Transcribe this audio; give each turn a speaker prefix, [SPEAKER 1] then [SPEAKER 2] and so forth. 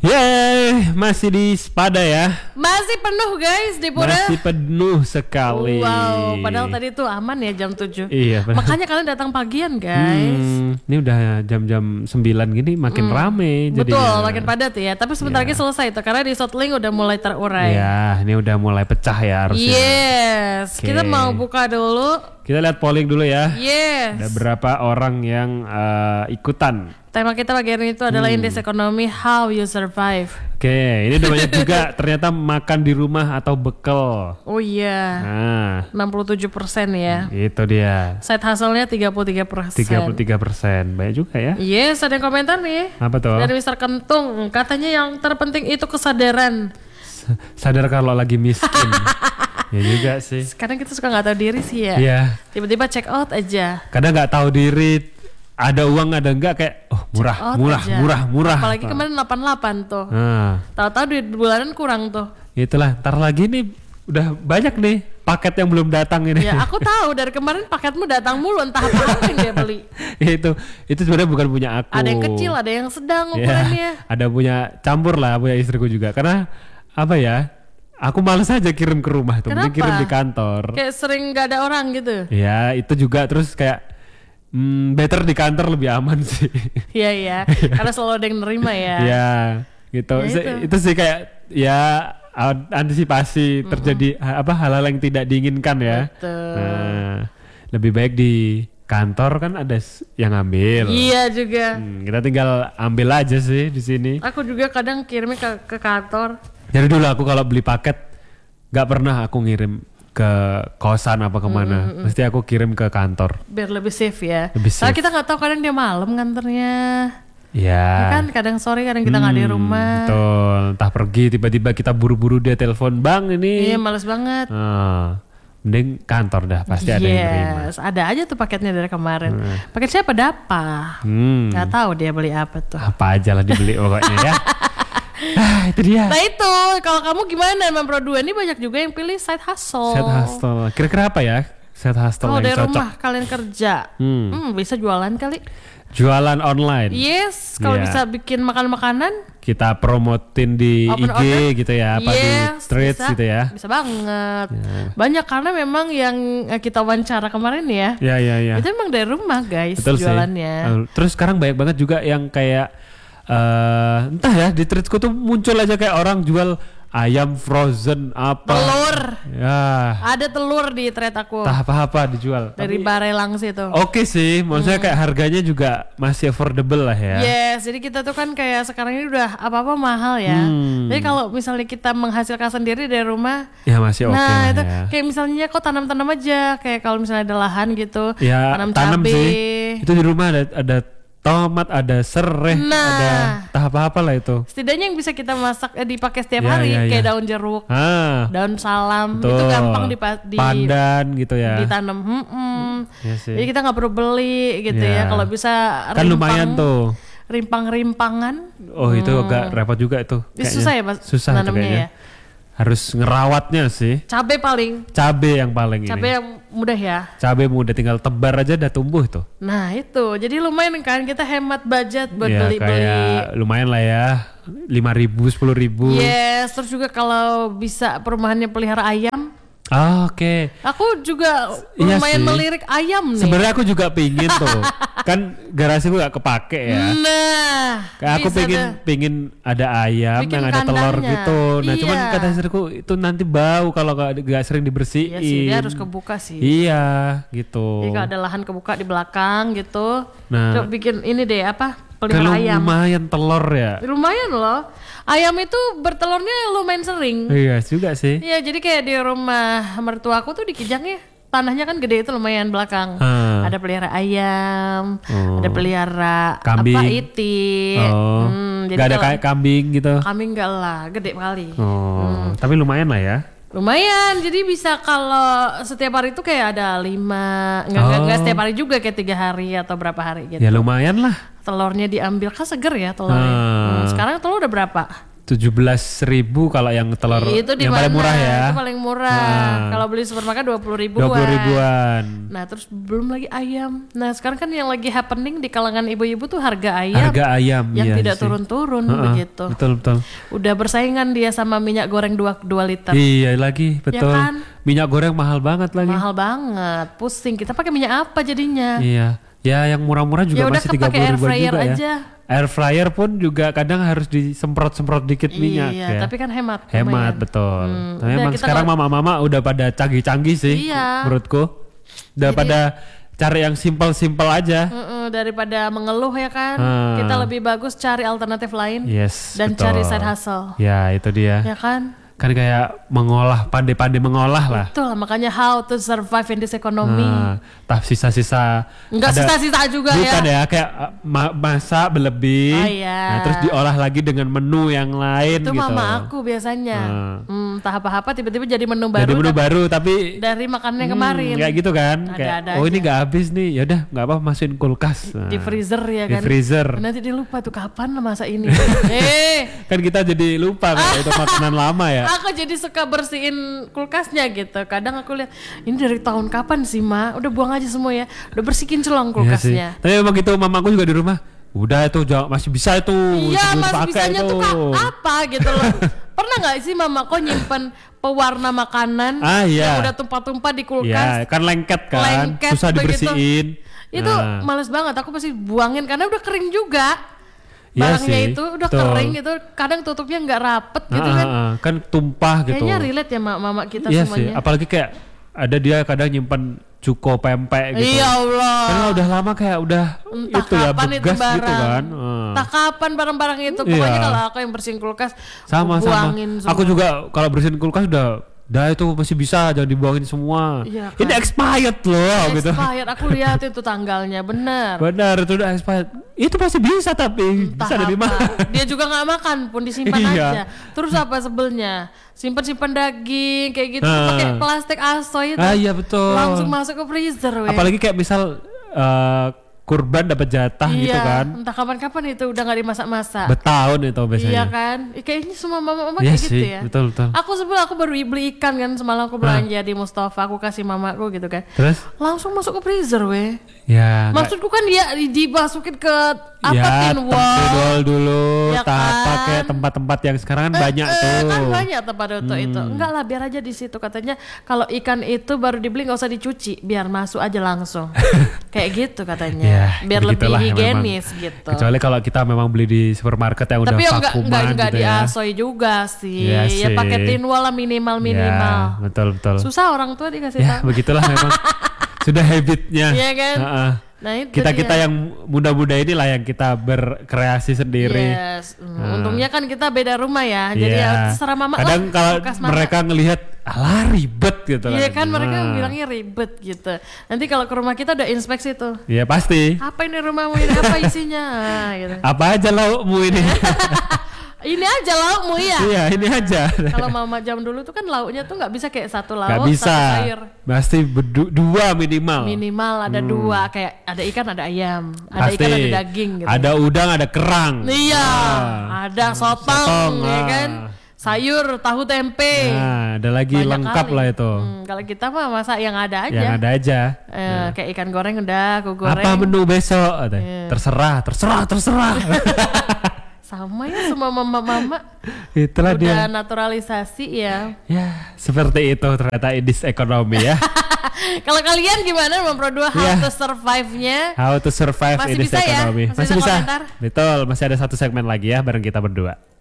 [SPEAKER 1] Yeay, masih di Spada ya.
[SPEAKER 2] Masih penuh guys di Pura.
[SPEAKER 1] Masih penuh sekali.
[SPEAKER 2] Wow, padahal tadi tuh aman ya jam 7.
[SPEAKER 1] Iya,
[SPEAKER 2] makanya kalian datang pagian guys.
[SPEAKER 1] Ini udah jam-jam 9 gini makin rame jadinya.
[SPEAKER 2] Betul, makin padat ya. Tapi sebentar lagi selesai tuh karena di Southling udah mulai terurai.
[SPEAKER 1] Iya, ini udah mulai pecah ya harusnya.
[SPEAKER 2] Yes,
[SPEAKER 1] Oke.
[SPEAKER 2] kita mau buka dulu.
[SPEAKER 1] Kita lihat polling dulu ya.
[SPEAKER 2] Yes.
[SPEAKER 1] Ada berapa orang yang ikutan.
[SPEAKER 2] Tema kita pagi hari itu adalah indeks ekonomi how you survive.
[SPEAKER 1] Oke, ini udah banyak juga ternyata makan di rumah atau bekal.
[SPEAKER 2] Oh iya.
[SPEAKER 1] Nah,
[SPEAKER 2] 67% ya.
[SPEAKER 1] itu dia.
[SPEAKER 2] Side hustle-nya 33%.
[SPEAKER 1] 33%. Banyak juga ya.
[SPEAKER 2] Yes, ada yang komentar nih.
[SPEAKER 1] Apa tuh?
[SPEAKER 2] Dari Mr. Kentung, katanya yang terpenting itu kesadaran.
[SPEAKER 1] Sadar kalau lagi miskin. Ya juga sih.
[SPEAKER 2] Kadang kita suka nggak tahu diri sih ya.
[SPEAKER 1] Iya.
[SPEAKER 2] Tiba-tiba check out aja.
[SPEAKER 1] Kadang nggak tahu diri. Ada uang ada enggak kayak
[SPEAKER 2] Check out
[SPEAKER 1] murah.
[SPEAKER 2] Apalagi kemarin 88 tuh.
[SPEAKER 1] Nah,
[SPEAKER 2] Tahu-tahu duit bulanan kurang tuh.
[SPEAKER 1] itulah. Ntar lagi nih udah banyak nih paket yang belum datang ini.
[SPEAKER 2] Ya aku tahu dari kemarin paketmu datang mulu, entah apa yang dia beli.
[SPEAKER 1] itu sebenarnya bukan punya aku.
[SPEAKER 2] Ada yang kecil, ada yang sedang ukurannya.
[SPEAKER 1] Ya, ada punya campur lah punya istriku juga. Karena apa ya? Aku males aja kirim ke rumah tuh, mending kirim di kantor.
[SPEAKER 2] Kayak sering gak ada orang gitu.
[SPEAKER 1] Ya itu juga terus kayak better di kantor lebih aman sih.
[SPEAKER 2] Iya, karena selalu ada yang nerima ya.
[SPEAKER 1] Iya, gitu.
[SPEAKER 2] Ya,
[SPEAKER 1] itu sih kayak ya antisipasi terjadi hal-hal yang tidak diinginkan ya.
[SPEAKER 2] Betul.
[SPEAKER 1] Nah, lebih baik di kantor kan ada yang ngambil.
[SPEAKER 2] Iya juga.
[SPEAKER 1] Kita tinggal ambil aja sih di sini.
[SPEAKER 2] Aku juga kadang kirimnya ke kantor.
[SPEAKER 1] Jadi dulu aku kalau beli paket nggak pernah aku ngirim ke kosan apa kemana, mesti aku kirim ke kantor.
[SPEAKER 2] Biar lebih safe ya.
[SPEAKER 1] Lebih safe.
[SPEAKER 2] Soalnya kita nggak tahu kadang dia malam nganternya.
[SPEAKER 1] Ya.
[SPEAKER 2] Ya kan kadang sore kadang kita nggak di rumah.
[SPEAKER 1] Betul. Entah pergi tiba-tiba kita buru-buru dia telepon, "Bang ini."
[SPEAKER 2] Iya males banget.
[SPEAKER 1] Mending kantor dah pasti ada yang terima.
[SPEAKER 2] Yes, ada aja tuh paketnya dari kemarin. Paket siapa Dapa? Nggak tahu dia beli apa tuh.
[SPEAKER 1] Apa aja lah dibeli pokoknya ya. Itu dia.
[SPEAKER 2] Nah itu, kalau kamu gimana Mam Pro 2? Ini banyak juga yang pilih side hustle.
[SPEAKER 1] Side hustle. Kira-kira apa ya? Side hustle
[SPEAKER 2] Kalau
[SPEAKER 1] yang
[SPEAKER 2] dari
[SPEAKER 1] cocok.
[SPEAKER 2] rumah kalian kerja, bisa jualan kali.
[SPEAKER 1] Jualan online.
[SPEAKER 2] Yes, kalau
[SPEAKER 1] Iya.
[SPEAKER 2] bisa bikin makan-makanan.
[SPEAKER 1] Kita promotin di
[SPEAKER 2] Open
[SPEAKER 1] IG
[SPEAKER 2] order?
[SPEAKER 1] gitu ya, apa di Threads
[SPEAKER 2] bisa,
[SPEAKER 1] gitu ya.
[SPEAKER 2] Bisa banget. Banyak karena memang yang kita wawancara kemarin ya.
[SPEAKER 1] Iya.
[SPEAKER 2] Itu emang dari rumah guys
[SPEAKER 1] Betul
[SPEAKER 2] jualannya.
[SPEAKER 1] sih. Terus sekarang banyak banget juga yang kayak entah ya di Threadsku tuh muncul aja kayak orang jual ayam frozen apa.
[SPEAKER 2] Telur.
[SPEAKER 1] Ya.
[SPEAKER 2] Ada telur di thread aku.
[SPEAKER 1] Entah apa dijual.
[SPEAKER 2] Dari Barelang situ.
[SPEAKER 1] Oke sih, maksudnya kayak harganya juga masih affordable lah ya.
[SPEAKER 2] Yes, jadi kita tuh kan kayak sekarang ini udah apa-apa mahal ya. Jadi kalau misalnya kita menghasilkan sendiri dari rumah,
[SPEAKER 1] Ya masih oke
[SPEAKER 2] nah
[SPEAKER 1] lah
[SPEAKER 2] itu
[SPEAKER 1] ya.
[SPEAKER 2] kayak misalnya kok tanam-tanam aja, kayak kalau misalnya ada lahan gitu,
[SPEAKER 1] Ya tanam
[SPEAKER 2] cabai.
[SPEAKER 1] sih. Itu di rumah ada tomat, ada serai, ada entah apa-apa lah itu.
[SPEAKER 2] Setidaknya yang bisa kita masak dipakai setiap
[SPEAKER 1] Ya,
[SPEAKER 2] hari
[SPEAKER 1] ya,
[SPEAKER 2] kayak
[SPEAKER 1] ya.
[SPEAKER 2] daun jeruk,
[SPEAKER 1] Ah,
[SPEAKER 2] daun salam,
[SPEAKER 1] betul.
[SPEAKER 2] itu gampang
[SPEAKER 1] pandan gitu ya.
[SPEAKER 2] ditanam.
[SPEAKER 1] Ya sih.
[SPEAKER 2] Jadi kita nggak perlu beli gitu
[SPEAKER 1] Ya.
[SPEAKER 2] ya. Kalau bisa
[SPEAKER 1] Kan lumayan tuh.
[SPEAKER 2] rimpang-rimpangan.
[SPEAKER 1] Oh itu agak repot juga itu.
[SPEAKER 2] Susah ya Mas
[SPEAKER 1] Susah itu
[SPEAKER 2] nanamnya
[SPEAKER 1] kayaknya.
[SPEAKER 2] ya.
[SPEAKER 1] Harus ngerawatnya sih.
[SPEAKER 2] Cabai paling.
[SPEAKER 1] Cabe yang paling
[SPEAKER 2] Cabai
[SPEAKER 1] ini.
[SPEAKER 2] yang mudah ya.
[SPEAKER 1] Cabe mudah tinggal tebar aja udah tumbuh tuh.
[SPEAKER 2] Nah itu, jadi lumayan kan kita hemat budget buat
[SPEAKER 1] Ya
[SPEAKER 2] beli-beli.
[SPEAKER 1] kayak lumayan lah ya. 5.000, 10.000.
[SPEAKER 2] Yes, terus juga kalau bisa perumahannya pelihara ayam.
[SPEAKER 1] Oke.
[SPEAKER 2] Aku juga
[SPEAKER 1] Iya
[SPEAKER 2] lumayan
[SPEAKER 1] sih.
[SPEAKER 2] melirik ayam nih.
[SPEAKER 1] Sebenarnya aku juga pingin tuh. Kan garasiku gak kepake ya.
[SPEAKER 2] Nah,
[SPEAKER 1] Kayak aku
[SPEAKER 2] bisa tuh.
[SPEAKER 1] pingin ada ayam
[SPEAKER 2] Bikin
[SPEAKER 1] yang ada telur
[SPEAKER 2] kandangnya.
[SPEAKER 1] gitu. Nah
[SPEAKER 2] Iya.
[SPEAKER 1] cuman kata istriku itu nanti bau kalau gak sering dibersihin.
[SPEAKER 2] Iya sih, dia harus kebuka sih.
[SPEAKER 1] Iya gitu.
[SPEAKER 2] Jadi kalau ada lahan kebuka di belakang gitu.
[SPEAKER 1] Nah.
[SPEAKER 2] Coba bikin ini deh apa?
[SPEAKER 1] Kalau
[SPEAKER 2] Pelihara ayam.
[SPEAKER 1] lumayan telur ya.
[SPEAKER 2] Lumayan loh. Ayam itu bertelurnya lumayan sering.
[SPEAKER 1] Iya juga sih.
[SPEAKER 2] Iya, jadi kayak di rumah mertuaku tuh di Kijangnya tanahnya kan gede itu lumayan belakang. Ada pelihara ayam, ada pelihara
[SPEAKER 1] Kambing.
[SPEAKER 2] apa itik.
[SPEAKER 1] Oh.
[SPEAKER 2] Jadi
[SPEAKER 1] Gak ada
[SPEAKER 2] kalau-
[SPEAKER 1] kayak kambing gitu.
[SPEAKER 2] kambing enggak lah, gede kali.
[SPEAKER 1] Oh, tapi lumayan lah ya.
[SPEAKER 2] Lumayan, jadi bisa kalau setiap hari itu kayak ada 5, enggak setiap hari juga kayak 3 hari atau berapa hari gitu.
[SPEAKER 1] Ya lumayan lah.
[SPEAKER 2] Telurnya diambil kan seger ya telurnya. Sekarang telur udah berapa?
[SPEAKER 1] 17.000 kalau yang telur
[SPEAKER 2] itu
[SPEAKER 1] yang paling murah ya.
[SPEAKER 2] Itu paling murah. Kalau beli supermarket 20 ribuan.
[SPEAKER 1] 20 ribuan.
[SPEAKER 2] Nah terus belum lagi ayam. Nah sekarang kan yang lagi happening di kalangan ibu-ibu tuh harga ayam.
[SPEAKER 1] Harga ayam
[SPEAKER 2] yang
[SPEAKER 1] iya
[SPEAKER 2] tidak turun-turun begitu.
[SPEAKER 1] Betul.
[SPEAKER 2] Udah bersaingan dia sama minyak goreng 2 liter.
[SPEAKER 1] Iya lagi betul.
[SPEAKER 2] Ya kan?
[SPEAKER 1] Minyak goreng mahal banget lagi.
[SPEAKER 2] Mahal banget. Pusing. Kita pakai minyak apa jadinya?
[SPEAKER 1] Iya. Ya yang murah-murah juga masih 30 ribuan juga
[SPEAKER 2] aja.
[SPEAKER 1] ya. Air fryer pun juga kadang harus disemprot-semprot dikit minyak ya.
[SPEAKER 2] Iya, tapi kan hemat.
[SPEAKER 1] Hemat lumayan. Betul. Tapi emang sekarang mama-mama udah pada canggih-canggih sih menurutku. Udah pada cari yang simpel-simpel aja.
[SPEAKER 2] Daripada mengeluh ya kan. Kita lebih bagus cari alternatif lain.
[SPEAKER 1] Yes,
[SPEAKER 2] dan
[SPEAKER 1] betul.
[SPEAKER 2] cari side hustle.
[SPEAKER 1] Ya itu dia.
[SPEAKER 2] Ya kan.
[SPEAKER 1] Kan kayak pandai-pandai mengolah lah.
[SPEAKER 2] Betul, makanya how to survive in this economy.
[SPEAKER 1] Tah sisa-sisa.
[SPEAKER 2] Enggak sisa-sisa juga
[SPEAKER 1] bukan ya kayak masak berlebih.
[SPEAKER 2] Iya.
[SPEAKER 1] Nah, terus diolah lagi dengan menu yang lain
[SPEAKER 2] itu
[SPEAKER 1] gitu.
[SPEAKER 2] mama aku biasanya. Entah apa-apa tiba-tiba jadi menu baru.
[SPEAKER 1] Jadi menu baru tapi
[SPEAKER 2] dari makannya kemarin.
[SPEAKER 1] Kayak gitu kan.
[SPEAKER 2] Ada
[SPEAKER 1] ini nggak habis nih. Ya udah nggak apa masukin kulkas.
[SPEAKER 2] Di freezer ya kan.
[SPEAKER 1] Di freezer.
[SPEAKER 2] Nanti dia lupa tuh kapan masak ini.
[SPEAKER 1] Kan kita jadi lupa kalau itu makanan lama ya.
[SPEAKER 2] Aku jadi suka bersihin kulkasnya gitu. Kadang aku lihat ini dari tahun kapan sih Ma? Udah buang aja semua ya. Udah bersihin celong kulkasnya.
[SPEAKER 1] Iya. Tapi memang gitu mamaku juga di rumah. Udah itu masih bisa itu.
[SPEAKER 2] Iya masih bisanya itu. Tuh apa gitu loh. Pernah nggak sih mamaku nyimpen pewarna makanan yang udah tumpah-tumpah di kulkas?
[SPEAKER 1] Iya kan lengket kan. Susah dibersihin.
[SPEAKER 2] Itu males banget. Aku pasti buangin karena udah kering juga. Barangnya itu udah kering itu kadang tutupnya nggak rapet gitu
[SPEAKER 1] kan tumpah gitu.
[SPEAKER 2] Kayaknya relate ya mama kita
[SPEAKER 1] iya
[SPEAKER 2] semuanya.
[SPEAKER 1] Sih. Apalagi kayak ada dia kadang nyimpan cuko pempek gitu.
[SPEAKER 2] Iya Allah.
[SPEAKER 1] Karena udah lama kayak udah
[SPEAKER 2] entah
[SPEAKER 1] itu ya begas
[SPEAKER 2] itu
[SPEAKER 1] gitu kan.
[SPEAKER 2] Entah kapan barang-barang itu. Pokoknya kalau aku yang bersihin kulkas
[SPEAKER 1] sama.
[SPEAKER 2] Semua.
[SPEAKER 1] Aku juga kalau bersihin kulkas udah itu masih bisa, jangan dibuangin semua.
[SPEAKER 2] Iya, kan?
[SPEAKER 1] Ini expired loh gitu.
[SPEAKER 2] Expired, aku lihat itu tanggalnya, benar.
[SPEAKER 1] Benar, itu udah expired. Itu masih bisa tapi
[SPEAKER 2] entah
[SPEAKER 1] bisa dari mana?
[SPEAKER 2] Dia juga nggak makan pun disimpan aja. Terus apa sebelnya? Simpan daging kayak gitu pakai plastik asoy itu.
[SPEAKER 1] Iya betul.
[SPEAKER 2] Langsung masuk ke freezer.
[SPEAKER 1] Apalagi kayak misal kurban dapat jatah gitu kan.
[SPEAKER 2] Entah kapan-kapan itu udah nggak dimasak-masak.
[SPEAKER 1] Bertahun itu biasanya.
[SPEAKER 2] Iya kan. Kayaknya semua mama-mama kayak gitu ya.
[SPEAKER 1] Betul.
[SPEAKER 2] Aku aku baru beli ikan kan semalam aku belanja di Mustafa, aku kasih mamaku gitu kan.
[SPEAKER 1] Terus?
[SPEAKER 2] Langsung masuk ke freezer weh.
[SPEAKER 1] Ya.
[SPEAKER 2] Maksudku kan dia dimasukin ke tin
[SPEAKER 1] wall dulu.
[SPEAKER 2] Ya
[SPEAKER 1] pakai tempat-tempat yang sekarang kan banyak tuh.
[SPEAKER 2] Kan banyak tempat itu. Enggak lah biar aja di situ katanya kalau ikan itu baru dibeli nggak usah dicuci biar masuk aja langsung. Kayak gitu katanya. Biar lebih higienis gitu.
[SPEAKER 1] Kecuali kalau kita memang beli di supermarket yang
[SPEAKER 2] tapi
[SPEAKER 1] udah vakuuman gitu ya.
[SPEAKER 2] Tapi diasoy juga sih. Ya pakai tin wall lah minimal.
[SPEAKER 1] Ya, betul.
[SPEAKER 2] Susah orang tua dikasih tahu.
[SPEAKER 1] Begitulah memang. Sudah habitnya.
[SPEAKER 2] Iya kan?
[SPEAKER 1] Nah itu kita yang muda-muda inilah yang kita berkreasi sendiri.
[SPEAKER 2] Yes. Untungnya kan kita beda rumah ya. Jadi terserah mama lah.
[SPEAKER 1] Kadang kalau mereka ngelihat alah ribet gitu.
[SPEAKER 2] Iya kan mereka bilangnya ribet gitu. Nanti kalau ke rumah kita udah inspeksi tuh.
[SPEAKER 1] Iya pasti.
[SPEAKER 2] Apa ini rumahmu ini? Apa isinya? Gitu.
[SPEAKER 1] Apa aja laukmu ini?
[SPEAKER 2] Ini aja laukmu ya.
[SPEAKER 1] Iya ini aja.
[SPEAKER 2] Kalau mama jam dulu tuh kan lauknya tuh nggak bisa kayak satu lauk,
[SPEAKER 1] gak bisa.
[SPEAKER 2] satu sayur.
[SPEAKER 1] Pasti dua minimal.
[SPEAKER 2] Minimal ada dua, kayak ada ikan ada ayam, ada
[SPEAKER 1] pasti.
[SPEAKER 2] Ikan ada daging gitu.
[SPEAKER 1] Ada udang ada kerang.
[SPEAKER 2] Iya, ada sotong ya kan. Sayur, tahu tempe.
[SPEAKER 1] Nah, ada lagi banyak lengkap kali. Lah itu.
[SPEAKER 2] Kalau kita mah masak yang ada aja.
[SPEAKER 1] Yang ada aja.
[SPEAKER 2] Kayak ikan goreng udah, aku goreng.
[SPEAKER 1] Apa menu besok? Terserah.
[SPEAKER 2] Sama ya semua mama-mama.
[SPEAKER 1] Itulah
[SPEAKER 2] udah
[SPEAKER 1] dia.
[SPEAKER 2] Naturalisasi ya.
[SPEAKER 1] Ya, seperti itu ternyata indis ekonomi ya.
[SPEAKER 2] Kalau kalian gimana nomor 2 how to survive-nya?
[SPEAKER 1] How to survive
[SPEAKER 2] masih
[SPEAKER 1] indis
[SPEAKER 2] bisa
[SPEAKER 1] ekonomi.
[SPEAKER 2] Ya?
[SPEAKER 1] Masih bisa.
[SPEAKER 2] Komentar?
[SPEAKER 1] Betul, masih ada satu segmen lagi ya bareng kita berdua.